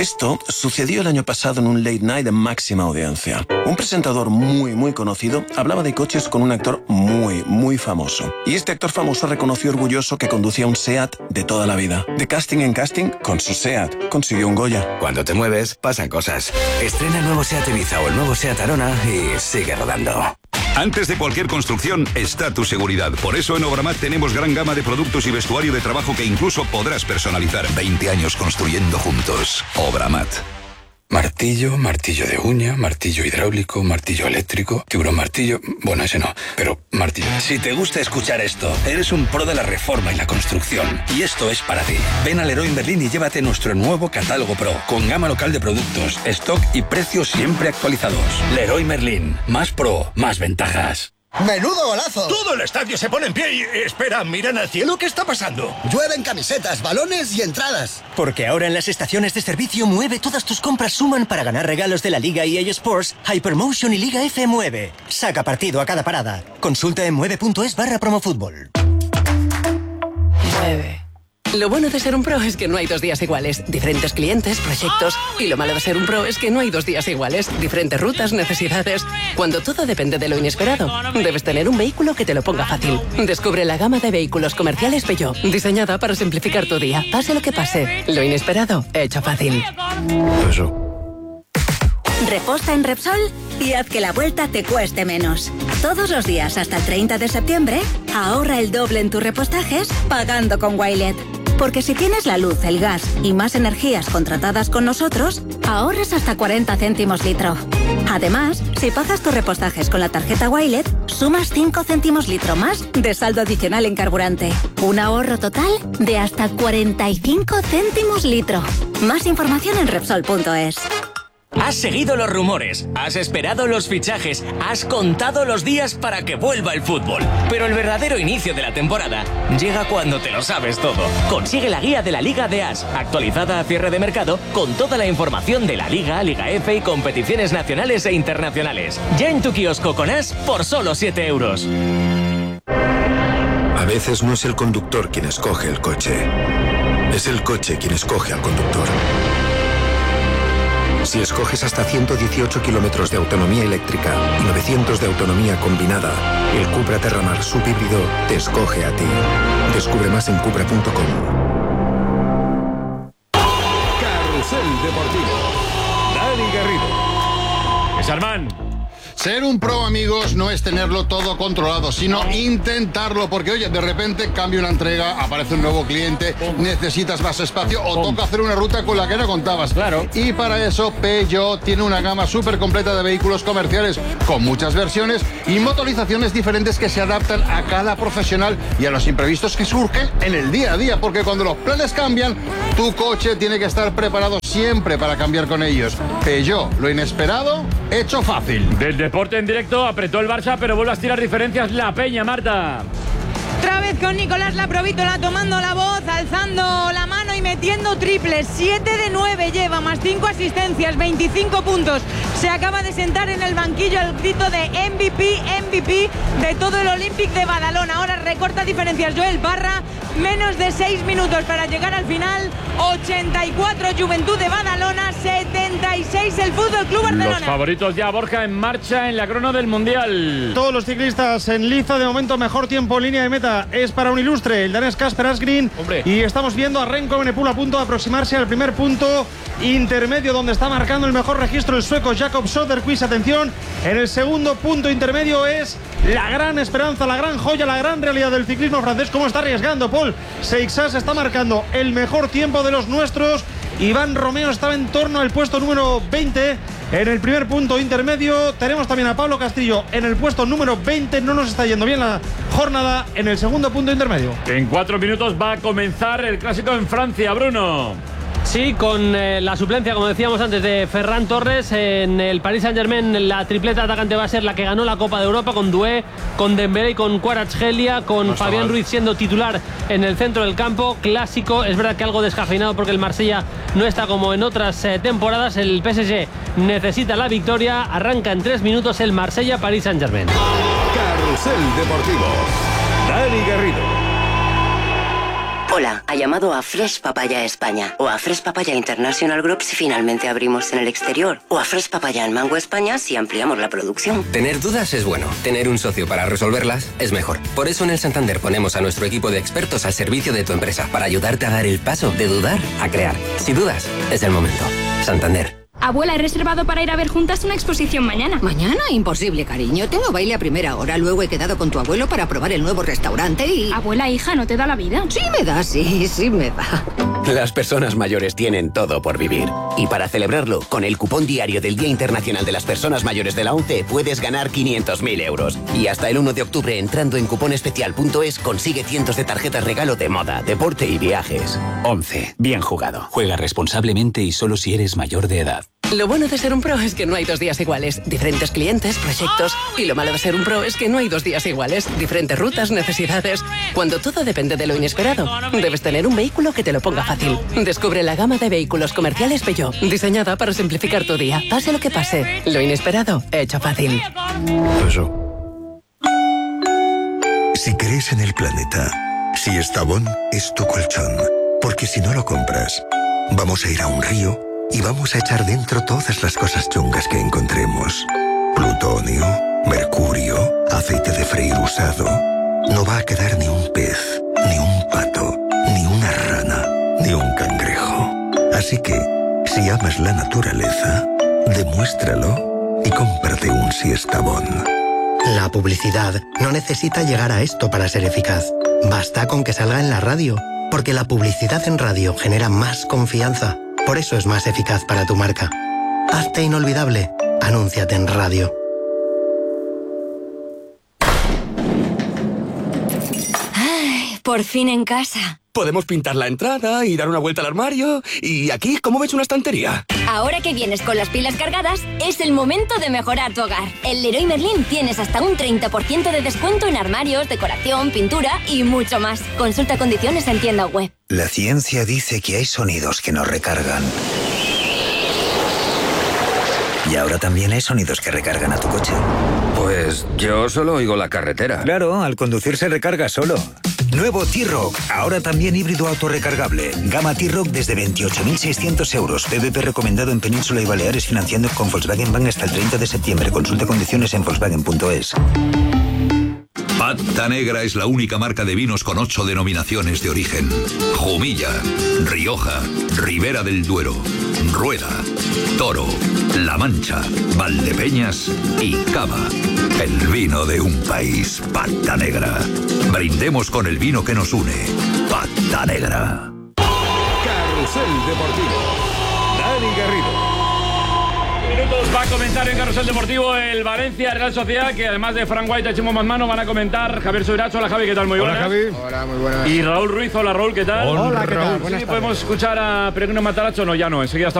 Esto sucedió el año pasado en un late night de máxima audiencia. Un presentador muy conocido hablaba de coches con un actor muy famoso. Y este actor famoso reconoció orgulloso que conducía un SEAT de toda la vida. De casting en casting, con su SEAT consiguió un Goya. Cuando te mueves, pasan cosas. Estrena el nuevo SEAT Ibiza o el nuevo SEAT Arona y sigue rodando. Antes de cualquier construcción está tu seguridad. Por eso en Obramat tenemos gran gama de productos y vestuario de trabajo que incluso podrás personalizar. 20 años construyendo juntos. Obramat. Martillo, martillo de uña, martillo hidráulico, martillo eléctrico, tiburón martillo... Bueno, ese no, pero martillo. Si te gusta escuchar esto, eres un pro de la reforma y la construcción. Y esto es para ti. Ven a Leroy Merlin y llévate nuestro nuevo catálogo Pro, con gama local de productos, stock y precios siempre actualizados. Leroy Merlin. Más pro, más ventajas. ¡Menudo golazo! Todo el estadio se pone en pie y... Espera, miran al cielo, ¿qué está pasando? Llueven camisetas, balones y entradas. Porque ahora en las estaciones de servicio Mueve todas tus compras suman para ganar regalos de la Liga EA Sports, Hypermotion y Liga F Mueve. Saca partido a cada parada. Consulta en mueve.es/promofutbol. Mueve. Lo bueno de ser un pro es que no hay 2 días iguales. Diferentes clientes, proyectos. Y lo malo de ser un pro es que no hay 2 días iguales. Diferentes rutas, necesidades. Cuando todo depende de lo inesperado, debes tener un vehículo que te lo ponga fácil. Descubre la gama de vehículos comerciales Peugeot, diseñada para simplificar tu día. Pase lo que pase, lo inesperado, hecho fácil. Eso. Reposta en Repsol y haz que la vuelta te cueste menos. Todos los días hasta el 30 de septiembre, ahorra el doble en tus repostajes pagando con Wilet. Porque si tienes la luz, el gas y más energías contratadas con nosotros, ahorras hasta 40 céntimos litro. Además, si pagas tus repostajes con la tarjeta Wilet, sumas 5 céntimos litro más de saldo adicional en carburante. Un ahorro total de hasta 45 céntimos litro. Más información en Repsol.es. Has seguido los rumores, has esperado los fichajes, has contado los días para que vuelva el fútbol. Pero el verdadero inicio de la temporada llega cuando te lo sabes todo. Consigue la guía de la Liga de As, actualizada a cierre de mercado, con toda la información de la Liga, Liga F y competiciones nacionales e internacionales. Ya en tu kiosco con As por solo 7 euros. A veces no es el conductor quien escoge el coche, es el coche quien escoge al conductor. Si escoges hasta 118 kilómetros de autonomía eléctrica y 900 de autonomía combinada, el Cupra Terramar subhíbrido te escoge a ti. Descubre más en cupra.com. Carrusel Deportivo. Dani Garrido. Sarmán. Ser un pro, amigos, no es tenerlo todo controlado, sino intentarlo, porque oye, de repente cambia una entrega, aparece un nuevo cliente, necesitas más espacio o toca hacer una ruta con la que no contabas. Claro. Y para eso Peugeot tiene una gama súper completa de vehículos comerciales con muchas versiones y motorizaciones diferentes que se adaptan a cada profesional y a los imprevistos que surgen en el día a día, porque cuando los planes cambian, tu coche tiene que estar preparado siempre para cambiar con ellos. Peugeot, lo inesperado, hecho fácil. Del deporte en directo, apretó el Barça, pero vuelve a estirar diferencias la Peña, Marta. Otra vez con Nicolás Laprovítola tomando la voz, alzando la mano y metiendo triples. 7 de 9 lleva, más 5 asistencias, 25 puntos. Se acaba de sentar en el banquillo el grito de MVP de todo el Olympic de Badalona. Ahora recorta diferencias Joel Parra, menos de 6 minutos para llegar al final. 84 Juventud de Badalona, 76 el Fútbol Club Barcelona. Los favoritos ya, Borja, en marcha en la crono del Mundial. Todos los ciclistas en liza, de momento mejor tiempo en línea de meta es para un ilustre, el danés Kasper Asgreen. Y estamos viendo a Renko Evenepoel a punto de aproximarse al primer punto intermedio, donde está marcando el mejor registro el sueco Jakob Söderqvist. Atención, en el segundo punto intermedio es la gran esperanza, la gran joya, la gran realidad del ciclismo francés. ¿Cómo está arriesgando Paul Seixas? Está marcando el mejor tiempo de los nuestros. Iván Romeo estaba en torno al puesto número 20 en el primer punto intermedio. Tenemos también a Pablo Castillo en el puesto número 20. No nos está yendo bien la jornada en el segundo punto intermedio. En 4 minutos va a comenzar el clásico en Francia, Bruno. Sí, con la suplencia, como decíamos antes, de Ferran Torres. En el Paris Saint-Germain la tripleta atacante va a ser la que ganó la Copa de Europa, con Doué, con Dembélé y con Kvaratskhelia, con no Fabián Ruiz siendo titular en el centro del campo. Clásico, es verdad que algo descafeinado porque el Marsella no está como en otras temporadas. El PSG necesita la victoria. Arranca en 3 minutos el Marsella-Paris Saint-Germain. Carrusel Deportivo. Dani Garrido. Hola, ha llamado a Fresh Papaya España o a Fresh Papaya International Group si finalmente abrimos en el exterior o a Fresh Papaya en Mango España si ampliamos la producción. Tener dudas es bueno, tener un socio para resolverlas es mejor. Por eso en el Santander ponemos a nuestro equipo de expertos al servicio de tu empresa para ayudarte a dar el paso de dudar a crear. Si dudas, es el momento. Santander. Abuela, he reservado para ir a ver juntas una exposición mañana. ¿Mañana? Imposible, cariño. Tengo baile a primera hora. Luego he quedado con tu abuelo para probar el nuevo restaurante y... Abuela, hija, ¿no te da la vida? Sí me da, sí me da. Las personas mayores tienen todo por vivir. Y para celebrarlo, con el cupón diario del Día Internacional de las Personas Mayores de la ONCE puedes ganar 500.000 euros. Y hasta el 1 de octubre, entrando en cuponespecial.es, consigue cientos de tarjetas regalo de moda, deporte y viajes. ONCE. Bien jugado. Juega responsablemente y solo si eres mayor de edad. Lo bueno de ser un pro es que no hay 2 días iguales. Diferentes clientes, proyectos. Y lo malo de ser un pro es que no hay 2 días iguales. Diferentes rutas, necesidades. Cuando todo depende de lo inesperado, debes tener un vehículo que te lo ponga fácil. Descubre la gama de vehículos comerciales Peugeot, diseñada para simplificar tu día. Pase lo que pase, lo inesperado, hecho fácil. Si crees en el planeta, si Estavón es tu colchón, porque si no lo compras, vamos a ir a un río y vamos a echar dentro todas las cosas chungas que encontremos. Plutonio, mercurio, aceite de freír usado. No va a quedar ni un pez, ni un pato, ni una rana, ni un cangrejo. Así que, si amas la naturaleza, demuéstralo y cómprate un Siestabón. La publicidad no necesita llegar a esto para ser eficaz. Basta con que salga en la radio, porque la publicidad en radio genera más confianza. Por eso es más eficaz para tu marca. Hazte inolvidable. Anúnciate en radio. Ay, por fin en casa. Podemos pintar la entrada y dar una vuelta al armario. Y aquí, ¿cómo ves una estantería? Ahora que vienes con las pilas cargadas, es el momento de mejorar tu hogar. En Leroy Merlin tienes hasta un 30% de descuento en armarios, decoración, pintura y mucho más. Consulta condiciones en tienda web. La ciencia dice que hay sonidos que nos recargan. Y ahora también hay sonidos que recargan a tu coche. Pues yo solo oigo la carretera. Claro, al conducir se recarga solo. Nuevo T-Roc, ahora también híbrido autorrecargable. Gama T-Roc desde 28.600 euros. PVP recomendado en Península y Baleares, financiando con Volkswagen Bank hasta el 30 de septiembre. Consulte condiciones en Volkswagen.es. Pata Negra es la única marca de vinos con 8 denominaciones de origen. Jumilla, Rioja, Ribera del Duero, Rueda, Toro, La Mancha, Valdepeñas y Cava. El vino de un país. Pata Negra. Brindemos con el vino que nos une. Pata Negra. Carrusel Deportivo. Dani Garrido. Minutos va a comentar en Carrusel Deportivo el Valencia Real Sociedad, que además de Frank White y Chimo Manmano van a comentar Javier Soiracho. Hola Javi, ¿qué tal? Muy buenas. Hola Javi. Hola, muy buenas. Y Raúl Ruiz. Hola Raúl, ¿qué tal? Hola, ¿qué tal? Sí, podemos escuchar a Peregrino Matarazzo. No, ya no, enseguida estamos